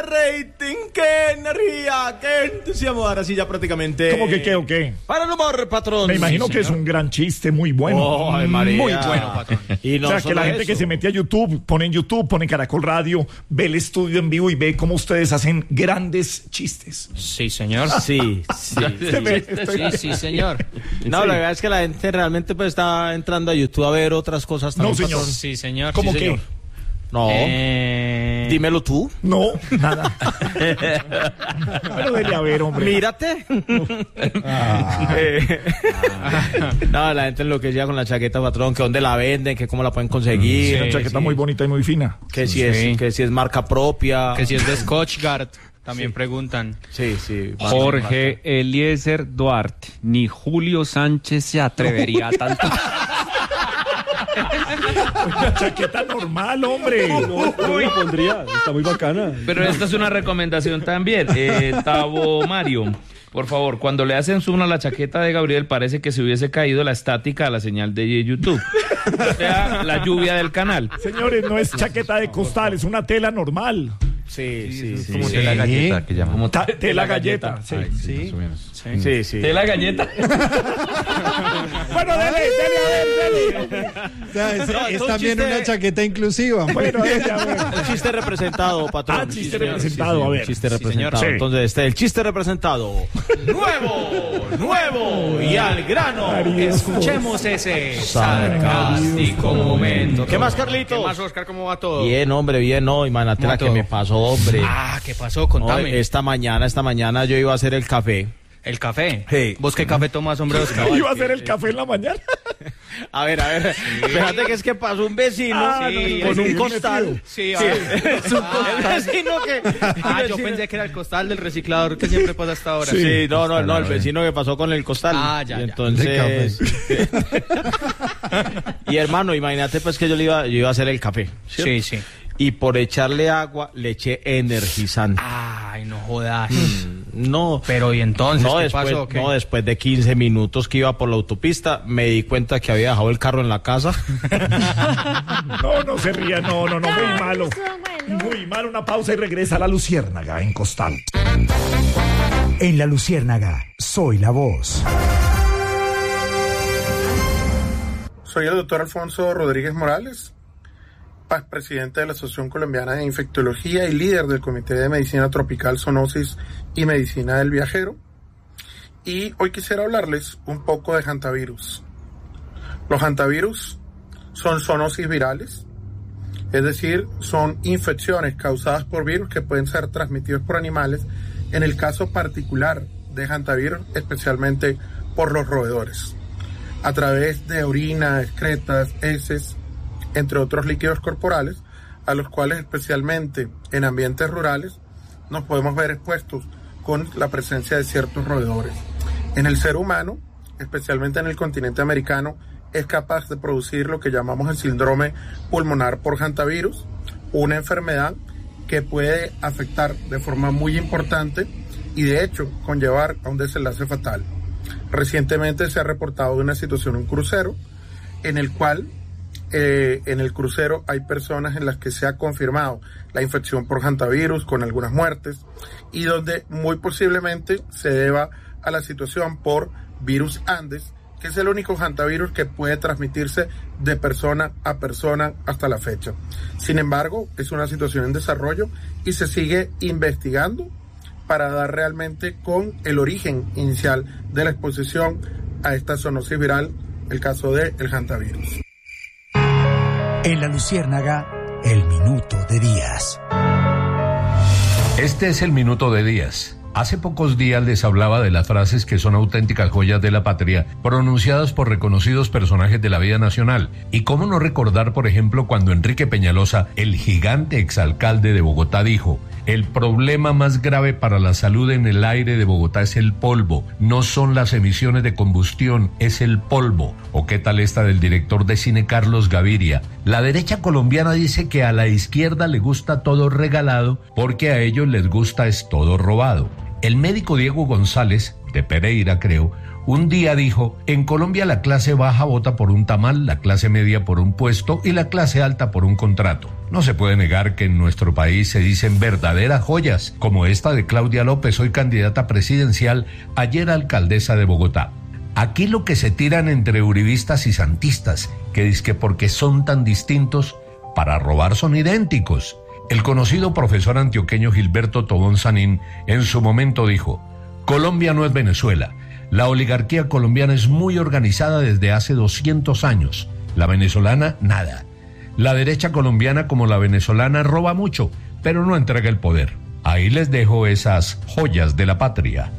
rating, qué energía, qué entusiasmo. Ahora sí ya prácticamente... ¿Cómo que qué o qué? Para el humor, patrón. Me imagino que es un gran chiste, muy bueno. Oh, Ave María. Muy bueno, patrón. Y no o sea, que solo la gente eso. que se mete a YouTube, pone Caracol Radio, ve el estudio en vivo y ve cómo ustedes hacen grandes chistes. Sí, señor. Sí. Sí, señor. No, la verdad es que la gente realmente pues está entrando a YouTube a ver otras cosas también. No, señor. patrón. Sí, señor. ¿Cómo sí, qué? señor. No. Dímelo tú. No, nada. Pero dele a ver, hombre. Mírate. No, la gente enloquecía con la chaqueta, patrón, que dónde la venden, que cómo la pueden conseguir. Una chaqueta muy bonita y muy fina. Que si Sí. es marca propia. Que si es de Scotchgard, también preguntan. Sí. Jorge Eliezer Duarte, ni Julio Sánchez se atrevería a tanto. Una chaqueta normal, hombre. Yo la pondría, está muy bacana. Pero esta es una recomendación también. Tavo Mario, por favor, cuando le hacen zoom a la chaqueta de Gabriel, parece que se hubiese caído la estática a la señal de YouTube. O sea, la lluvia del canal. Señores, no es chaqueta de costal, es una tela normal. Sí. Como tela galleta que llaman. Como Tela galleta. Sí. Sí. tela galleta. Bueno, dele. O sea, es también chiste- una chaqueta inclusiva. Bueno, dele, a ver. El chiste representado, patrón. Chiste señor. representado, a ver. Chiste Sí, representado. señor. Entonces, el chiste representado. Nuevo y al grano. Escuchemos ese sarcástico momento. ¿Qué más, Carlitos? ¿Qué más, Oscar? ¿Cómo va todo? Bien, hombre, bien, no, imagínate la que me pasó, hombre. ¿Qué pasó? No, Contame. esta mañana yo iba a hacer el café. ¿El café? Sí. ¿Vos qué café tomas, hombre, Oscar? Iba a hacer el café en la mañana. A ver, fíjate que es que pasó un vecino con un costal. Sí, El vecino que... yo pensé que era el costal del reciclador que siempre pasa hasta ahora. Sí, no, el vecino que pasó con el costal. Ya. Y entonces... Y hermano, imagínate pues que yo iba a hacer el café. ¿cierto? Sí. Y por echarle agua, le eché energizante. Ay, no jodas. No. Pero ¿y entonces No, qué después, pasó? ¿Qué? no, después de 15 minutos que iba por la autopista, me di cuenta que había dejado el carro en la casa. No se ría, no, muy malo. Muy malo, una pausa y regresa a La Luciérnaga en Costal. En La Luciérnaga, soy la voz. Soy el doctor Alfonso Rodríguez Morales, presidente de la Asociación Colombiana de Infectología y líder del Comité de Medicina Tropical, Zoonosis y Medicina del Viajero. Y hoy quisiera hablarles un poco de hantavirus. Los hantavirus son zoonosis virales, es decir, son infecciones causadas por virus que pueden ser transmitidos por animales, en el caso particular de hantavirus, especialmente por los roedores, a través de orina, excretas, heces, entre otros líquidos corporales, a los cuales especialmente en ambientes rurales nos podemos ver expuestos con la presencia de ciertos roedores. En el ser humano, especialmente en el continente americano, es capaz de producir lo que llamamos el síndrome pulmonar por hantavirus, una enfermedad que puede afectar de forma muy importante y de hecho conllevar a un desenlace fatal. Recientemente se ha reportado una situación en un crucero en el cual en el crucero hay personas en las que se ha confirmado la infección por hantavirus con algunas muertes y donde muy posiblemente se deba a la situación por virus Andes, que es el único hantavirus que puede transmitirse de persona a persona hasta la fecha. Sin embargo, es una situación en desarrollo y se sigue investigando para dar realmente con el origen inicial de la exposición a esta zoonosis viral, el caso del hantavirus. En La Luciérnaga, el minuto de Díaz. Este es el minuto de Díaz. Hace pocos días les hablaba de las frases que son auténticas joyas de la patria, pronunciadas por reconocidos personajes de la vida nacional. Y cómo no recordar, por ejemplo, cuando Enrique Peñalosa, el gigante exalcalde de Bogotá, dijo: el problema más grave para la salud en el aire de Bogotá es el polvo, no son las emisiones de combustión, es el polvo. ¿O qué tal esta del director de cine Carlos Gaviria? La derecha colombiana dice que a la izquierda le gusta todo regalado porque a ellos les gusta es todo robado. El médico Diego González, de Pereira creo, Un día dijo, en Colombia la clase baja vota por un tamal, la clase media por un puesto y la clase alta por un contrato. No se puede negar que en nuestro país se dicen verdaderas joyas, como esta de Claudia López, hoy candidata presidencial, ayer alcaldesa de Bogotá. Aquí lo que se tiran entre uribistas y santistas, que dizque porque son tan distintos, para robar son idénticos. El conocido profesor antioqueño Gilberto Tobón Sanín en su momento dijo, Colombia no es Venezuela. La oligarquía colombiana es muy organizada desde hace 200 años. La venezolana, nada. La derecha colombiana como la venezolana roba mucho, pero no entrega el poder. Ahí les dejo esas joyas de la patria.